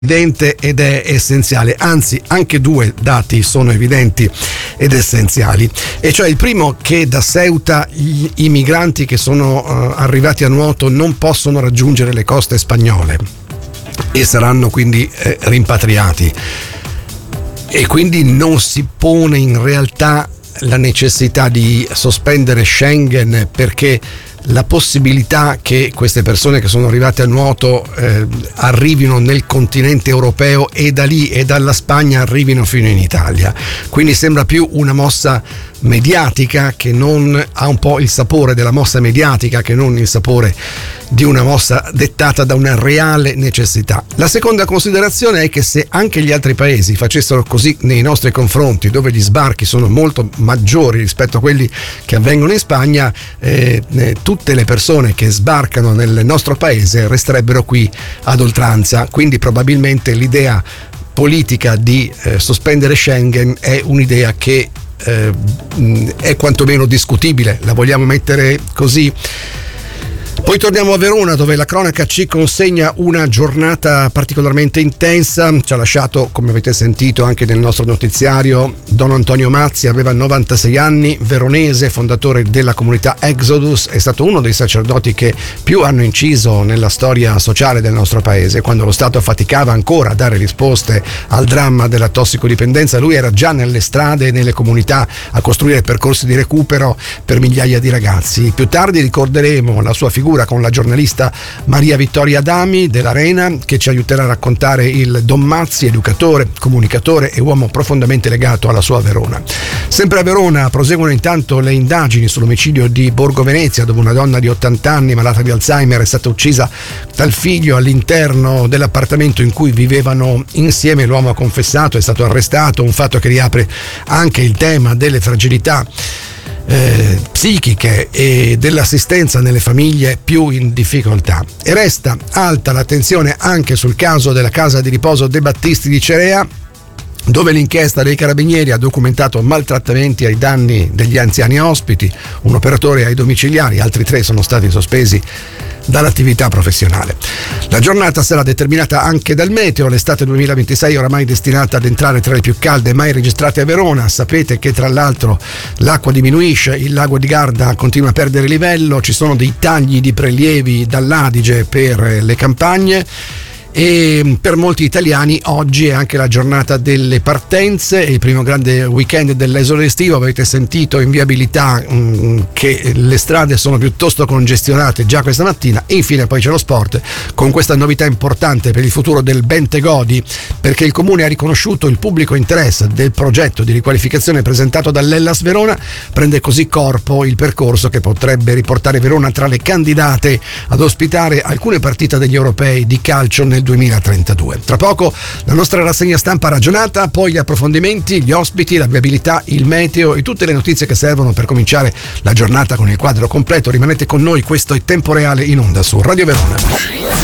evidente ed è essenziale, anzi anche due dati sono evidenti ed essenziali, e cioè il primo, che da Ceuta i migranti che sono arrivati a nuoto non possono raggiungere le coste spagnole e saranno quindi rimpatriati, e quindi non si pone in realtà la necessità di sospendere Schengen, perché la possibilità che queste persone che sono arrivate a nuoto arrivino nel continente europeo e da lì e dalla Spagna arrivino fino in Italia. Quindi sembra più una mossa mediatica, che non ha un po' il sapore della mossa mediatica che non il sapore di una mossa dettata da una reale necessità. La seconda considerazione è che se anche gli altri paesi facessero così nei nostri confronti, dove gli sbarchi sono molto maggiori rispetto a quelli che avvengono in Spagna, tutte le persone che sbarcano nel nostro paese resterebbero qui ad oltranza. Quindi probabilmente l'idea politica di sospendere Schengen è un'idea che è quantomeno discutibile, la vogliamo mettere così. Poi torniamo a Verona, dove la cronaca ci consegna una giornata particolarmente intensa. Ci ha lasciato, come avete sentito anche nel nostro notiziario, Don Antonio Mazzi. Aveva 96 anni, veronese, fondatore della comunità Exodus. È stato uno dei sacerdoti che più hanno inciso nella storia sociale del nostro paese. Quando lo Stato faticava ancora a dare risposte al dramma della tossicodipendenza, lui era già nelle strade e nelle comunità a costruire percorsi di recupero per migliaia di ragazzi. Più tardi ricorderemo la sua figura con la giornalista Maria Vittoria Adami dell'Arena, che ci aiuterà a raccontare il Don Mazzi, educatore, comunicatore e uomo profondamente legato alla sua Verona. Sempre a Verona proseguono intanto le indagini sull'omicidio di Borgo Venezia, dove una donna di 80 anni malata di Alzheimer è stata uccisa dal figlio all'interno dell'appartamento in cui vivevano insieme. L'uomo ha confessato, è stato arrestato, un fatto che riapre anche il tema delle fragilità psichiche e dell'assistenza nelle famiglie più in difficoltà. E resta alta l'attenzione anche sul caso della casa di riposo De Battisti di Cerea, dove l'inchiesta dei carabinieri ha documentato maltrattamenti ai danni degli anziani ospiti, un operatore ai domiciliari, altri 3 sono stati sospesi dall'attività professionale. La giornata sarà determinata anche dal meteo. L'estate 2026 è oramai destinata ad entrare tra le più calde mai registrate a Verona. Sapete che tra l'altro l'acqua diminuisce, il lago di Garda continua a perdere livello, ci sono dei tagli di prelievi dall'Adige per le campagne. E per molti italiani oggi è anche la giornata delle partenze, il primo grande weekend dell'esodo estivo. Avete sentito in viabilità che le strade sono piuttosto congestionate già questa mattina. E infine poi c'è lo sport, con questa novità importante per il futuro del Bentegodi, perché il comune ha riconosciuto il pubblico interesse del progetto di riqualificazione presentato dall'Hellas Verona. Prende così corpo il percorso che potrebbe riportare Verona tra le candidate ad ospitare alcune partite degli europei di calcio nel 2032. Tra poco la nostra rassegna stampa ragionata, poi gli approfondimenti, gli ospiti, la viabilità, il meteo e tutte le notizie che servono per cominciare la giornata con il quadro completo. Rimanete con noi, questo è Tempo Reale in onda su Radio Verona.